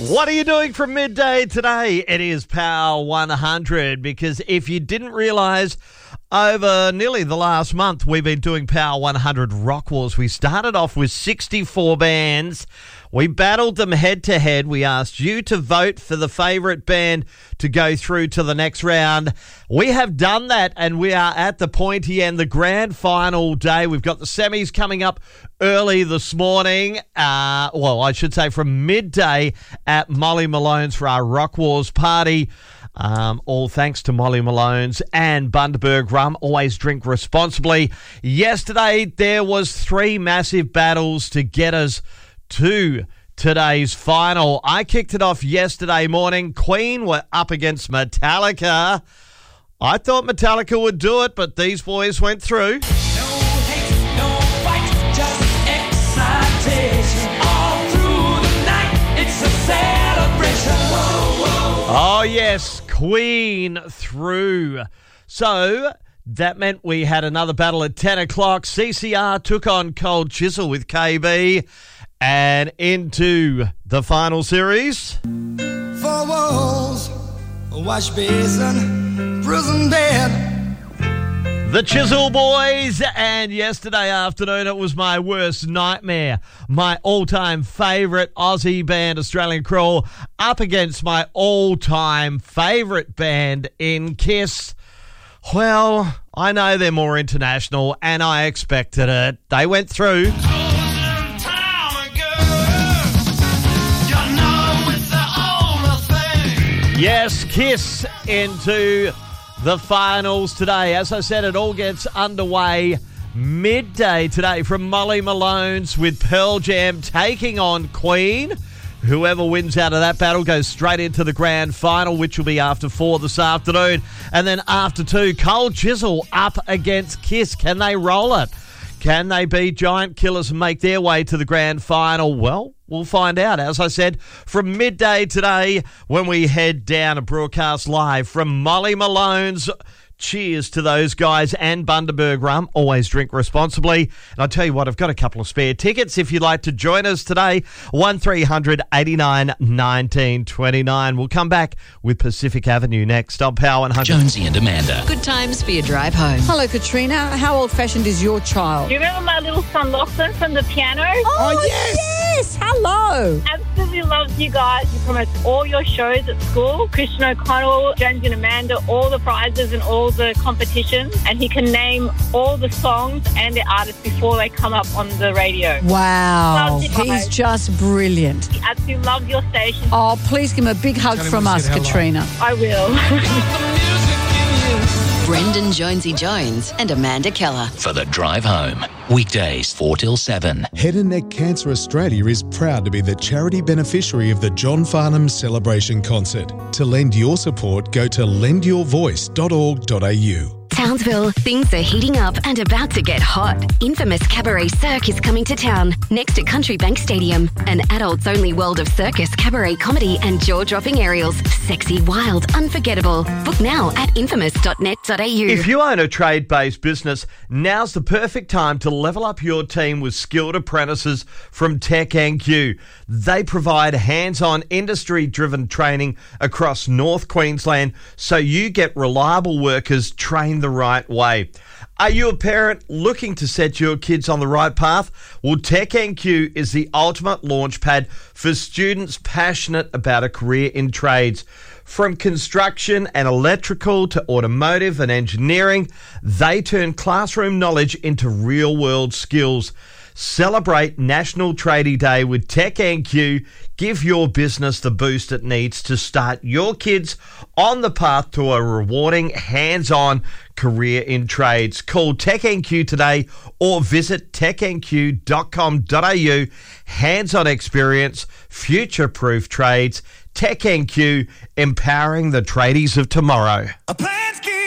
What are you doing from midday today? It is Power 100, because if you didn't realise, over nearly the last month, we've been doing Power 100 Rock Wars. We started off with 64 bands. We battled them head-to-head. We asked you to vote for the favourite band to go through to the next round. We have done that, and we are at the pointy end, the grand final day. We've got the semis coming up early this morning. I should say from midday at Molly Malone's for our Rock Wars party. All thanks to Molly Malone's and Bundaberg Rum. Always drink responsibly. Yesterday, there was 3 massive battles to get us to today's final. I kicked it off yesterday morning. Queen were up against Metallica. I thought Metallica would do it, but these boys went through. No hate, no fight, just excitation. All through the night, it's a celebration. Whoa, whoa. Oh, yes, Queen through. So that meant we had another battle at 10 o'clock. CCR took on Cold Chisel with KB. And into the final series. 4 walls, a wash basin, prison bed. The Chisel Boys, and yesterday afternoon it was my worst nightmare. My all-time favourite Aussie band, Australian Crawl, up against my all-time favourite band in Kiss. Well, I know they're more international, and I expected it. They went through. Yes, Kiss into the finals today. As I said, it all gets underway midday today from Molly Malone's with Pearl Jam taking on Queen. Whoever wins out of that battle goes straight into the grand final, which will be after 4 this afternoon. And then after 2, Cold Chisel up against Kiss. Can they roll it? Can they beat Giant Killers and make their way to the grand final? Well, we'll find out, as I said, from midday today when we head down to broadcast live from Molly Malone's. Cheers to those guys and Bundaberg Rum. Always drink responsibly. And I'll tell you what, I've got a couple of spare tickets if you'd like to join us today. 1300 89 1929. We'll come back with Pacific Avenue next on Power 100. Jonesy and Amanda. Good times for your drive home. Hello, Katrina. How old-fashioned is your child? Do you remember my little son Lachlan from the piano? Oh, yes! Hello! Absolutely loves you guys. He promotes all your shows at school. Christian O'Connell, Jonesy and Amanda, all the prizes and all the competitions. And he can name all the songs and the artists before they come up on the radio. Wow. Loves you guys. He's just brilliant. He absolutely loves your station. Oh, please give him a big hug from us, Katrina. I will. Brendan Jonesy Jones and Amanda Keller. For the drive home. Weekdays 4 till 7. Head and Neck Cancer Australia is proud to be the charity beneficiary of the John Farnham Celebration Concert. To lend your support, go to lendyourvoice.org.au. Townsville, things are heating up and about to get hot. Infamous Cabaret Cirque is coming to town, next to Country Bank Stadium. An adults-only world of circus, cabaret, comedy and jaw-dropping aerials. Sexy, wild, unforgettable. Book now at infamous.net.au. If you own a trade-based business, now's the perfect time to level up your team with skilled apprentices from Tech NQ. They provide hands-on, industry-driven training across North Queensland so you get reliable workers trained the right way. Are you a parent looking to set your kids on the right path? Well, Tech NQ is the ultimate launch pad for students passionate about a career in trades. From construction and electrical to automotive and engineering, they turn classroom knowledge into real-world skills. Celebrate National Tradie Day with Tech NQ. Give your business the boost it needs to start your kids on the path to a rewarding, hands-on career in trades. Call Tech NQ today or visit technq.com.au. Hands-on experience, future-proof trades. Tech NQ, empowering the tradies of tomorrow. A plan's